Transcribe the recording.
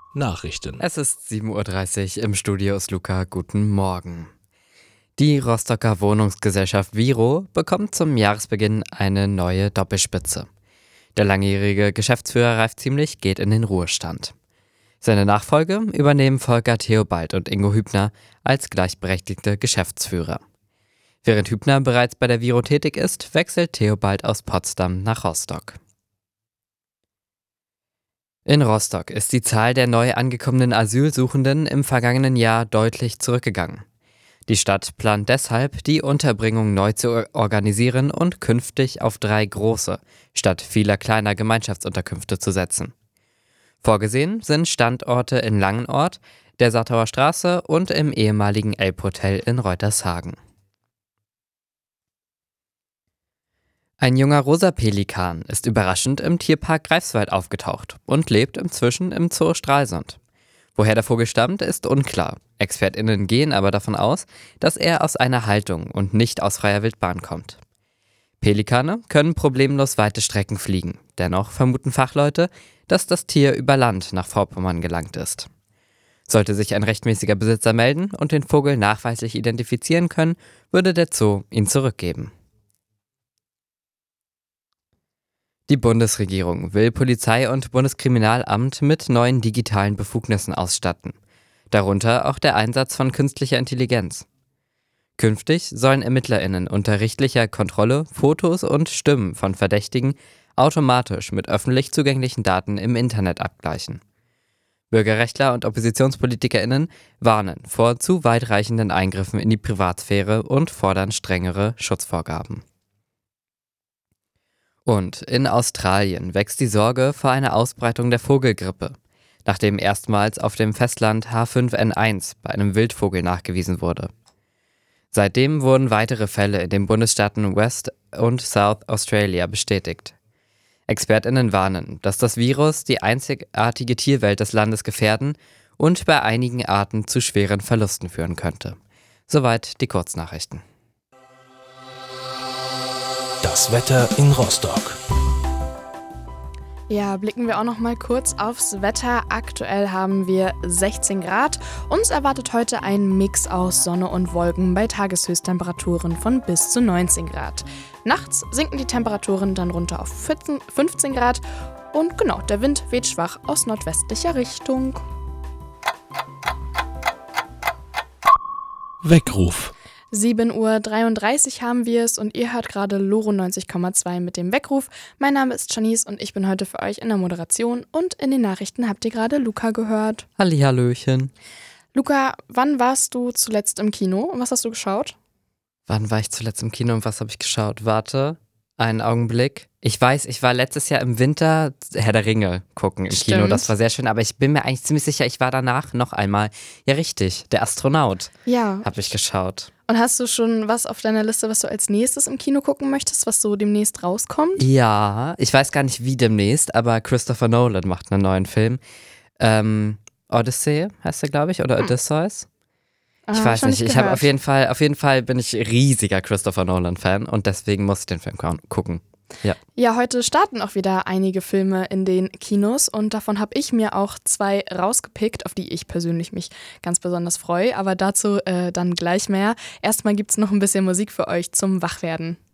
Nachrichten. Es ist 7:30 Uhr, im Studio ist Luca, guten Morgen. Die Rostocker Wohnungsgesellschaft Viro bekommt zum Jahresbeginn eine neue Doppelspitze. Der langjährige Geschäftsführer Ralf Ziemlich geht in den Ruhestand. Seine Nachfolge übernehmen Volker Theobald und Ingo Hübner als gleichberechtigte Geschäftsführer. Während Hübner bereits bei der Viro tätig ist, wechselt Theobald aus Potsdam nach Rostock. In Rostock ist die Zahl der neu angekommenen Asylsuchenden im vergangenen Jahr deutlich zurückgegangen. Die Stadt plant deshalb, die Unterbringung neu zu organisieren und künftig auf 3 große, statt vieler kleiner Gemeinschaftsunterkünfte zu setzen. Vorgesehen sind Standorte in Langenort, der Sattauer Straße und im ehemaligen Elbhotel in Reutershagen. Ein junger rosa Pelikan ist überraschend im Tierpark Greifswald aufgetaucht und lebt inzwischen im Zoo Stralsund. Woher der Vogel stammt, ist unklar. ExpertInnen gehen aber davon aus, dass er aus einer Haltung und nicht aus freier Wildbahn kommt. Pelikane können problemlos weite Strecken fliegen. Dennoch vermuten Fachleute, dass das Tier über Land nach Vorpommern gelangt ist. Sollte sich ein rechtmäßiger Besitzer melden und den Vogel nachweislich identifizieren können, würde der Zoo ihn zurückgeben. Die Bundesregierung will Polizei und Bundeskriminalamt mit neuen digitalen Befugnissen ausstatten. Darunter auch der Einsatz von künstlicher Intelligenz. Künftig sollen ErmittlerInnen unter richtlicher Kontrolle Fotos und Stimmen von Verdächtigen automatisch mit öffentlich zugänglichen Daten im Internet abgleichen. Bürgerrechtler und OppositionspolitikerInnen warnen vor zu weitreichenden Eingriffen in die Privatsphäre und fordern strengere Schutzvorgaben. Und in Australien wächst die Sorge vor einer Ausbreitung der Vogelgrippe, nachdem erstmals auf dem Festland H5N1 bei einem Wildvogel nachgewiesen wurde. Seitdem wurden weitere Fälle in den Bundesstaaten West und South Australia bestätigt. ExpertInnen warnen, dass das Virus die einzigartige Tierwelt des Landes gefährden und bei einigen Arten zu schweren Verlusten führen könnte. Soweit die Kurznachrichten. Das Wetter in Rostock. Ja, blicken wir auch noch mal kurz aufs Wetter. Aktuell haben wir 16 Grad. Uns erwartet heute ein Mix aus Sonne und Wolken bei Tageshöchsttemperaturen von bis zu 19 Grad. Nachts sinken die Temperaturen dann runter auf 15 Grad. Und genau, der Wind weht schwach aus nordwestlicher Richtung. Weckruf. 7:33 Uhr haben wir es und ihr hört gerade Loro 90,2 mit dem Weckruf. Mein Name ist Janice und ich bin heute für euch in der Moderation und in den Nachrichten habt ihr gerade Luca gehört. Hallihallöchen. Luca, wann warst du zuletzt im Kino und was hast du geschaut? Wann war ich zuletzt im Kino und was habe ich geschaut? Warte, einen Augenblick. Ich weiß, ich war letztes Jahr im Winter Herr der Ringe gucken im Kino. Das war sehr schön, aber ich bin mir eigentlich ziemlich sicher, ich war danach noch einmal. Ja, richtig, der Astronaut habe ich geschaut. Und hast du schon was auf deiner Liste, was du als nächstes im Kino gucken möchtest, was so demnächst rauskommt? Ja, ich weiß gar nicht wie demnächst, aber Christopher Nolan macht einen neuen Film. Odyssey heißt er, glaube ich, oder Odysseus. Ich weiß nicht, ich habe auf jeden Fall bin ich riesiger Christopher Nolan-Fan und deswegen muss ich den Film gucken. Ja, heute starten auch wieder einige Filme in den Kinos und davon habe ich mir auch 2 rausgepickt, auf die ich persönlich mich ganz besonders freue, aber dazu dann gleich mehr. Erstmal gibt's noch ein bisschen Musik für euch zum Wachwerden.